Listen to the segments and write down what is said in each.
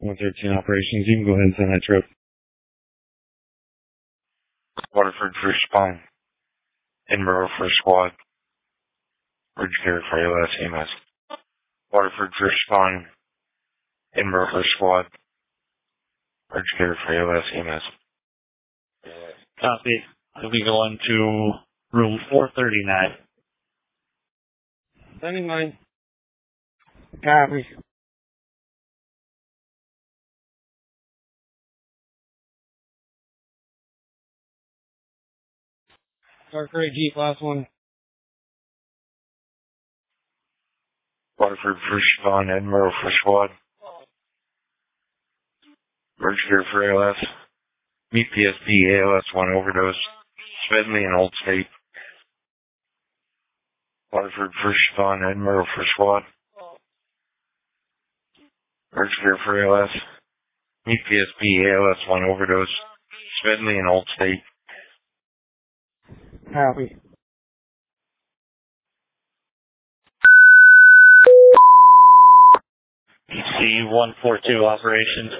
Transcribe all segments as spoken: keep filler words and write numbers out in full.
one thirteen operations. You can go ahead and send that trip. Waterford first spawn. Edinburgh first squad. Bridge carrier for A L S A M S. Waterford first spawn. Edinburgh first squad. Bridge carrier for A L S A M S. Copy. We'll be going to room four thirty-nine. Sending mine. Copy. Dark Gray Jeep, last one. Waterford first spawn, Edinburgh first squad. Bridge carrier for A L S. Meet P S P, A L S one overdose. Smedley and Old State. Waterford first spawn, Edinburgh first squad. Bridge carrier for A L S. Meet P S P, A L S one overdose. Smedley and Old State. Copy. C one forty-two operations.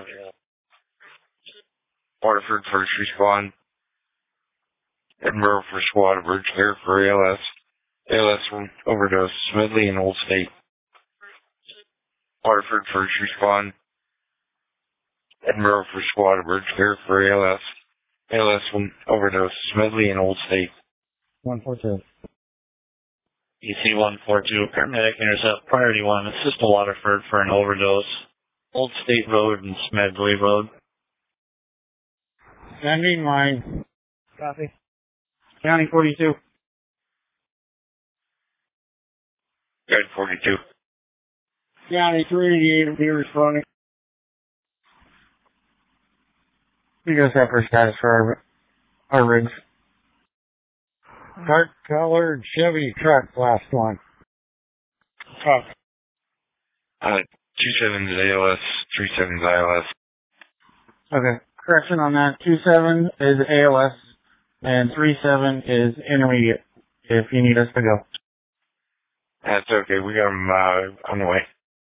Waterford first respawn. Edinburgh first squad. Bridge carrier for A L S. A L S one overdose. Smedley and Old State. Waterford first respawn. Edinburgh first squad. Bridge carrier for A L S. A L S one overdose. Smedley and Old State. one four two. E C one forty-two, paramedic intercept priority one, assist to Waterford for an overdose. Old State Road and Smedley Road. Sending mine. Copy. County forty-two. Guide forty-two. County three eighty-eight will be responding. We just have first status for our, our rigs. Dark colored Chevy truck, last one. Top. Uh, two sevens A L S, three sevens I L S. Okay. Correction on that. two seven is A L S and three seven is intermediate if you need us to go. That's okay. We got them uh, on the way.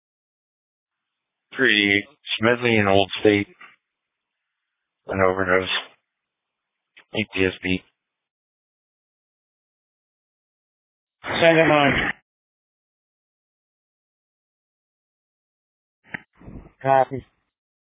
three eight, Smedley and Old State. An overdose. A T S B. Send him on. Copy.